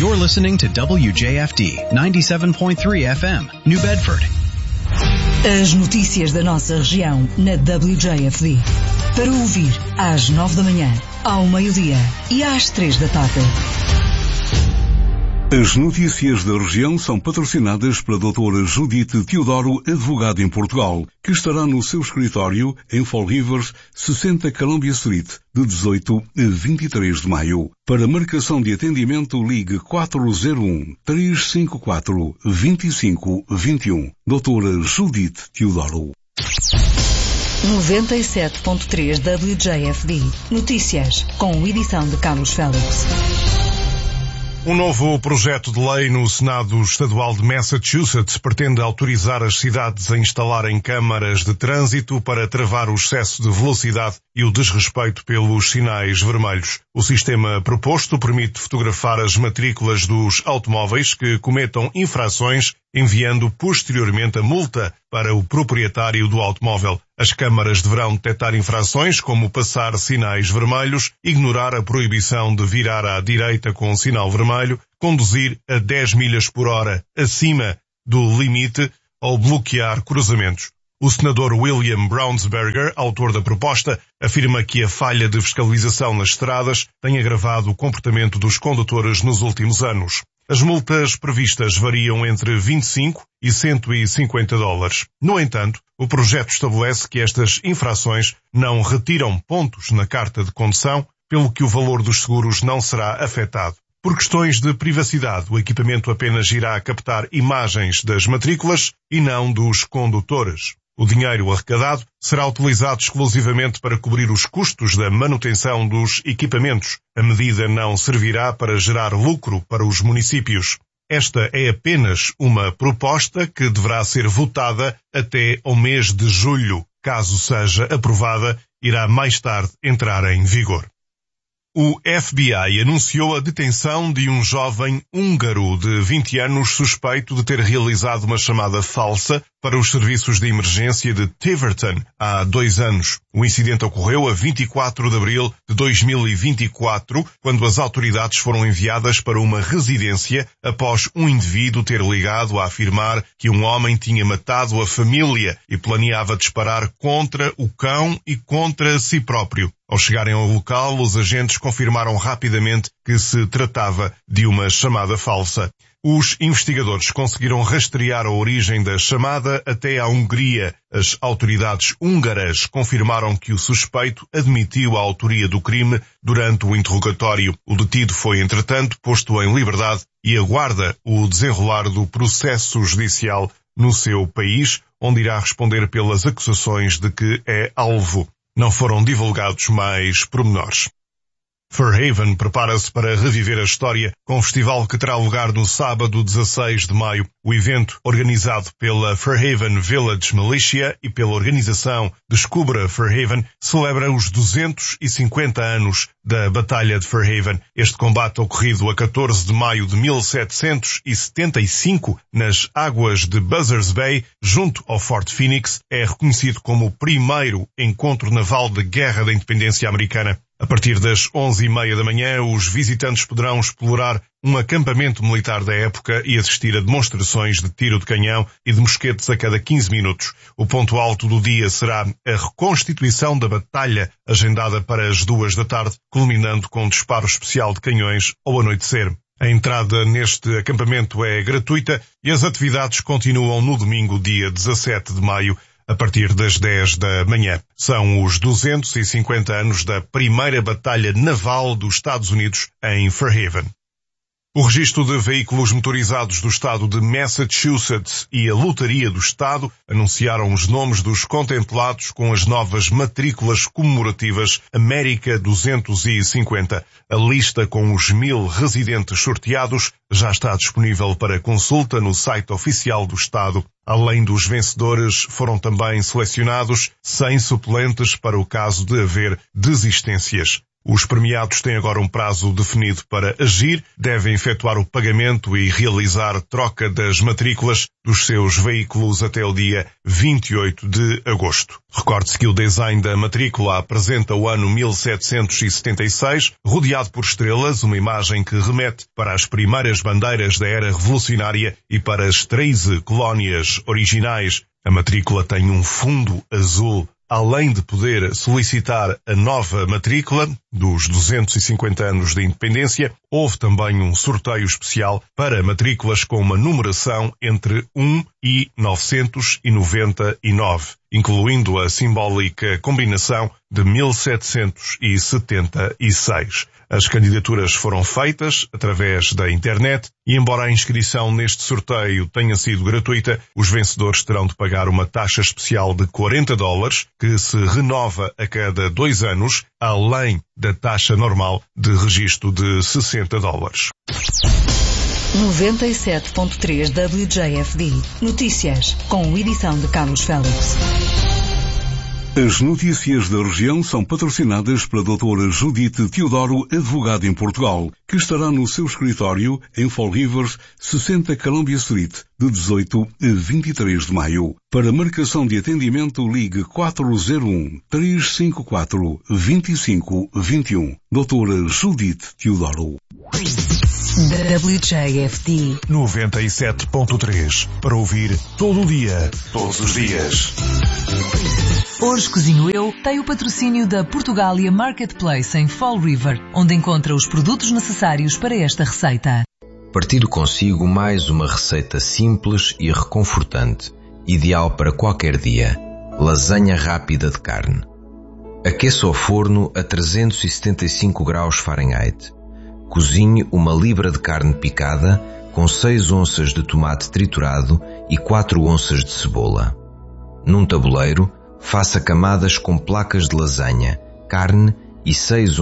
You're listening to WJFD 97.3 FM, New Bedford. As notícias da nossa região na WJFD. Para ouvir às 9 da manhã, ao meio-dia e às 3 da tarde. As notícias da região são patrocinadas pela doutora Judite Teodoro, advogada em Portugal, que estará no seu escritório em Fall Rivers, 60 Columbia Street, de 18 a 23 de maio. Para marcação de atendimento, ligue 401-354-2521. Doutora Judite Teodoro. 97.3 WJFD. Notícias, com edição de Carlos Félix. Um novo projeto de lei no Senado Estadual de Massachusetts pretende autorizar as cidades a instalarem câmaras de trânsito para travar o excesso de velocidade e o desrespeito pelos sinais vermelhos. O sistema proposto permite fotografar as matrículas dos automóveis que cometam infrações, enviando posteriormente a multa para o proprietário do automóvel. As câmaras deverão detectar infrações como passar sinais vermelhos, ignorar a proibição de virar à direita com sinal vermelho, conduzir a 10 milhas por hora acima do limite ou bloquear cruzamentos. O senador William Brownsberger, autor da proposta, afirma que a falha de fiscalização nas estradas tem agravado o comportamento dos condutores nos últimos anos. As multas previstas variam entre 25 e 150 dólares. No entanto, o projeto estabelece que estas infrações não retiram pontos na carta de condução, pelo que o valor dos seguros não será afetado. Por questões de privacidade, o equipamento apenas irá captar imagens das matrículas e não dos condutores. O dinheiro arrecadado será utilizado exclusivamente para cobrir os custos da manutenção dos equipamentos. A medida não servirá para gerar lucro para os municípios. Esta é apenas uma proposta que deverá ser votada até ao mês de julho. Caso seja aprovada, irá mais tarde entrar em vigor. O FBI anunciou a detenção de um jovem húngaro de 20 anos suspeito de ter realizado uma chamada falsa para os serviços de emergência de Tiverton há 2 anos. O incidente ocorreu a 24 de abril de 2024, quando as autoridades foram enviadas para uma residência após um indivíduo ter ligado a afirmar que um homem tinha matado a família e planeava disparar contra o cão e contra si próprio. Ao chegarem ao local, os agentes confirmaram rapidamente que se tratava de uma chamada falsa. Os investigadores conseguiram rastrear a origem da chamada até à Hungria. As autoridades húngaras confirmaram que o suspeito admitiu a autoria do crime durante o interrogatório. O detido foi, entretanto, posto em liberdade e aguarda o desenrolar do processo judicial no seu país, onde irá responder pelas acusações de que é alvo. Não foram divulgados mais pormenores. Fairhaven prepara-se para reviver a história com um festival que terá lugar no sábado 16 de maio. O evento, organizado pela Fairhaven Village Militia e pela organização Descubra Fairhaven, celebra os 250 anos da Batalha de Fairhaven. Este combate, ocorrido a 14 de maio de 1775 nas águas de Buzzards Bay, junto ao Fort Phoenix, é reconhecido como o primeiro encontro naval da Guerra da Independência Americana. A partir das 11h30 da manhã, os visitantes poderão explorar um acampamento militar da época e assistir a demonstrações de tiro de canhão e de mosquetes a cada 15 minutos. O ponto alto do dia será a reconstituição da batalha, agendada para as 2 da tarde, culminando com um disparo especial de canhões ao anoitecer. A entrada neste acampamento é gratuita e as atividades continuam no domingo, dia 17 de maio, a partir das 10 da manhã. São os 250 anos da primeira batalha naval dos Estados Unidos em Fairhaven. O registro de veículos motorizados do estado de Massachusetts e a Lotaria do Estado anunciaram os nomes dos contemplados com as novas matrículas comemorativas América 250. A lista com os 1000 residentes sorteados já está disponível para consulta no site oficial do Estado. Além dos vencedores, foram também selecionados 100 suplentes para o caso de haver desistências. Os premiados têm agora um prazo definido para agir, devem efetuar o pagamento e realizar troca das matrículas dos seus veículos até o dia 28 de agosto. Recorde-se que o design da matrícula apresenta o ano 1776, rodeado por estrelas, uma imagem que remete para as primeiras bandeiras da era revolucionária e para as 13 colónias originais. A matrícula tem um fundo azul. Além de poder solicitar a nova matrícula dos 250 anos de independência, houve também um sorteio especial para matrículas com uma numeração entre 1 e 999, incluindo a simbólica combinação de 1776. As candidaturas foram feitas através da internet e, embora a inscrição neste sorteio tenha sido gratuita, os vencedores terão de pagar uma taxa especial de $40, que se renova a cada 2 anos, além da taxa normal de registro de $60. 97.3 WJFD. Notícias, com edição de Carlos Félix. As notícias da região são patrocinadas pela doutora Judite Teodoro, advogada em Portugal, que estará no seu escritório em Fall Rivers, 60 Columbia Street, de 18 a 23 de maio. Para marcação de atendimento, ligue 401-354-2521. Doutora Judite Teodoro. WJFD 97.3. Para ouvir todo o dia, todos os dias. Hoje Cozinho Eu tem o patrocínio da Portugália Marketplace em Fall River, onde encontra os produtos necessários para esta receita. Partilho consigo mais uma receita simples e reconfortante, ideal para qualquer dia. Lasanha rápida de carne. Aqueça o forno a 375 graus Fahrenheit. Cozinhe 1 libra de carne picada com 6 onças de tomate triturado e 4 onças de cebola. Num tabuleiro, faça camadas com placas de lasanha, carne e 6